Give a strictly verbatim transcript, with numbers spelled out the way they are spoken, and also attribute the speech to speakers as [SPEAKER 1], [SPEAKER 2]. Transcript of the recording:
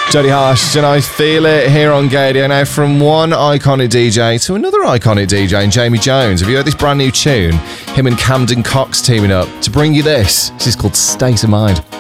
[SPEAKER 1] Jody Harsh, and I Feel It here on Gadio. Now, from one iconic D J to another iconic D J, and Jamie Jones. Have you heard this brand new tune? Him and Camden Cox teaming up to bring you this. This is called State of Mind.